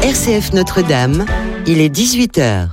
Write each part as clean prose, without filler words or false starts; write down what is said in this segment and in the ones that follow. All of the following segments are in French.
RCF Notre-Dame, il est 18h.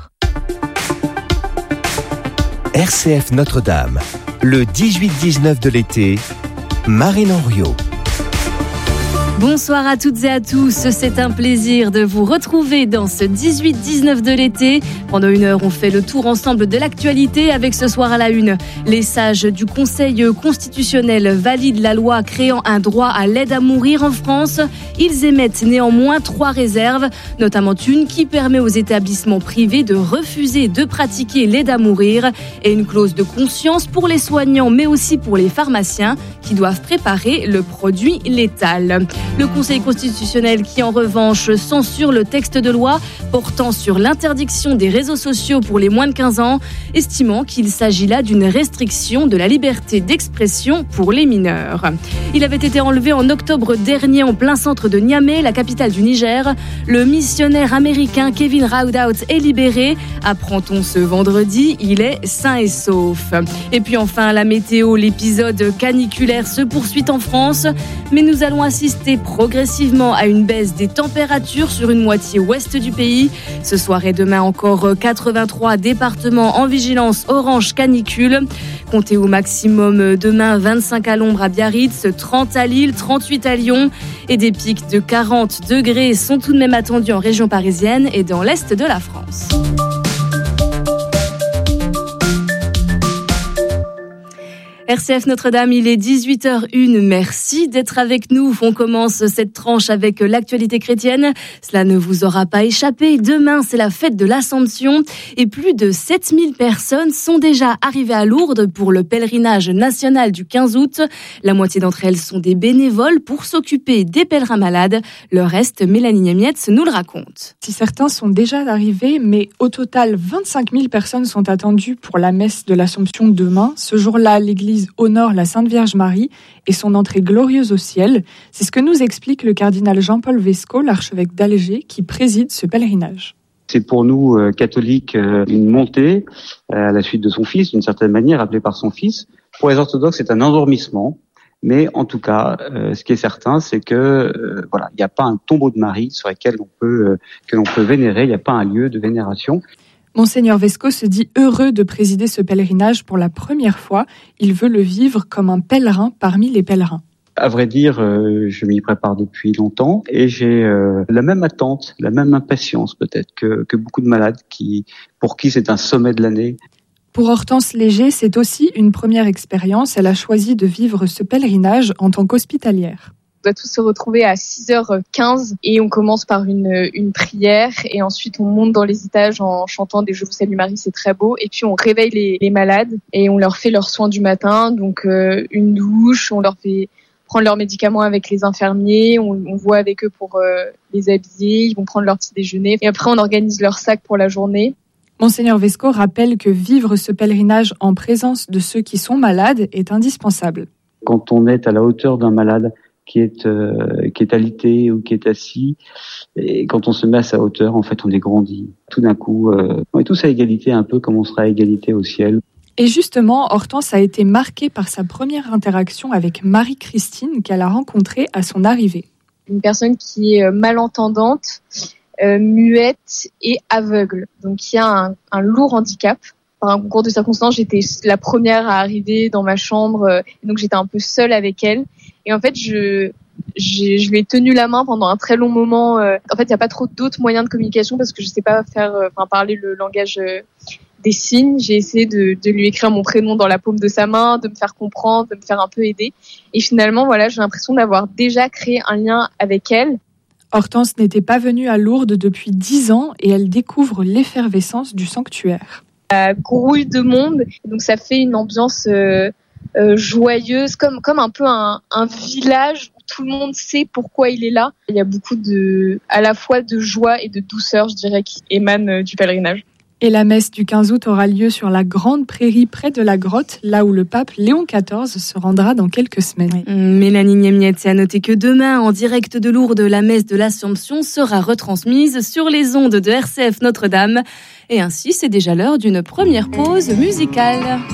RCF Notre-Dame, le 18-19 de l'été, Marine Henriot. Bonsoir à toutes et à tous, c'est un plaisir de vous retrouver dans ce 18-19 de l'été. Pendant une heure, on fait le tour ensemble de l'actualité avec ce soir à la une. Les sages du Conseil constitutionnel valident la loi créant un droit à l'aide à mourir en France. Ils émettent néanmoins 3 réserves, notamment une qui permet aux établissements privés de refuser de pratiquer l'aide à mourir et une clause de conscience pour les soignants mais aussi pour les pharmaciens qui doivent préparer le produit létal. Le Conseil constitutionnel qui, en revanche, censure le texte de loi portant sur l'interdiction des réseaux sociaux pour les moins de 15 ans, estimant qu'il s'agit là d'une restriction de la liberté d'expression pour les mineurs. Il avait été enlevé en octobre dernier en plein centre de Niamey, la capitale du Niger. Le missionnaire américain Kevin Raoult est libéré. Apprend-on ce vendredi, il est sain et sauf. Et puis enfin, la météo, l'épisode caniculaire se poursuit en France, mais nous allons assister progressivement à une baisse des températures sur une moitié ouest du pays. Ce soir et demain encore 83 départements en vigilance orange canicule. Comptez au maximum demain 25 à l'ombre à Biarritz, 30 à Lille, 38 à Lyon. Et des pics de 40 degrés sont tout de même attendus en région parisienne et dans l'est de la France. RCF Notre-Dame, il est 18h01. Merci d'être avec nous. On commence cette tranche avec l'actualité chrétienne. Cela ne vous aura pas échappé. Demain, c'est la fête de l'Assomption et plus de 7000 personnes sont déjà arrivées à Lourdes pour le pèlerinage national du 15 août. La moitié d'entre elles sont des bénévoles pour s'occuper des pèlerins malades. Le reste, Mélanie Niemietz nous le raconte. Si certains sont déjà arrivés, mais au total, 25 000 personnes sont attendues pour la messe de l'Assomption demain. Ce jour-là, l'église honore la Sainte Vierge Marie et son entrée glorieuse au ciel. C'est ce que nous explique le cardinal Jean-Paul Vesco, l'archevêque d'Alger, qui préside ce pèlerinage. C'est pour nous, catholiques, une montée à la suite de son fils, d'une certaine manière, appelé par son fils. Pour les orthodoxes, c'est un endormissement. Mais en tout cas, ce qui est certain, c'est que il n'y a pas un tombeau de Marie sur lequel que l'on peut vénérer. Il n'y a pas un lieu de vénération. Monseigneur Vesco se dit heureux de présider ce pèlerinage pour la première fois. Il veut le vivre comme un pèlerin parmi les pèlerins. À vrai dire, je m'y prépare depuis longtemps et j'ai la même attente, la même impatience peut-être que beaucoup de malades pour qui c'est un sommet de l'année. Pour Hortense Léger, c'est aussi une première expérience. Elle a choisi de vivre ce pèlerinage en tant qu'hospitalière. On doit tous se retrouver à 6h15 et on commence par une prière et ensuite on monte dans les étages en chantant des Je vous salue Marie, c'est très beau, et puis on réveille les malades et on leur fait leurs soins du matin, donc une douche, on leur fait prendre leurs médicaments avec les infirmiers, on voit avec eux pour les habiller, ils vont prendre leur petit déjeuner et après on organise leur sac pour la journée. Monseigneur Vesco rappelle que vivre ce pèlerinage en présence de ceux qui sont malades est indispensable. Quand on est à la hauteur d'un malade qui est alité ou qui est assis, et quand on se met à sa hauteur, en fait, on est grandi. Tout d'un coup, on est tous à égalité, un peu comme on sera à égalité au ciel. Et justement, Hortense a été marquée par sa première interaction avec Marie-Christine qu'elle a rencontrée à son arrivée. Une personne qui est malentendante, muette et aveugle. Donc, il y a un lourd handicap. Par un concours de circonstances, j'étais la première à arriver dans ma chambre, donc j'étais un peu seule avec elle. Et en fait, je lui ai tenu la main pendant un très long moment. En fait, il n'y a pas trop d'autres moyens de communication parce que je ne sais pas parler le langage des signes. J'ai essayé de lui écrire mon prénom dans la paume de sa main, de me faire comprendre, de me faire un peu aider. Et finalement, j'ai l'impression d'avoir déjà créé un lien avec elle. Hortense n'était pas venue à Lourdes depuis 10 ans et elle découvre l'effervescence du sanctuaire. Grouille de monde, donc ça fait une ambiance joyeuse, comme un peu un village où tout le monde sait pourquoi il est là. Il y a beaucoup à la fois de joie et de douceur, je dirais, qui émanent du pèlerinage. Et la messe du 15 août aura lieu sur la grande prairie près de la grotte, là où le pape Léon XIV se rendra dans quelques semaines. Mélanie Niemietz, a noté que demain, en direct de Lourdes, la messe de l'Assomption sera retransmise sur les ondes de RCF Notre-Dame. Et ainsi, c'est déjà l'heure d'une première pause musicale.